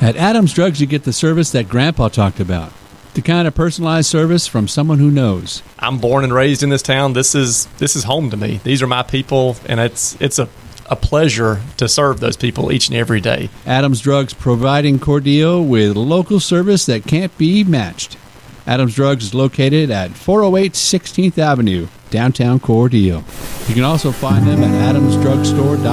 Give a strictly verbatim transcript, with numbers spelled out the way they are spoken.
At Adams Drugs, you get the service that Grandpa talked about. The kind of personalized service from someone who knows. I'm born and raised in this town. This is this is home to me. These are my people, and it's it's a, a pleasure to serve those people each and every day. Adams Drugs, providing Cordele with local service that can't be matched. Adams Drugs is located at four oh eight sixteenth Avenue, downtown Cordele. You can also find them at adams drug store dot com.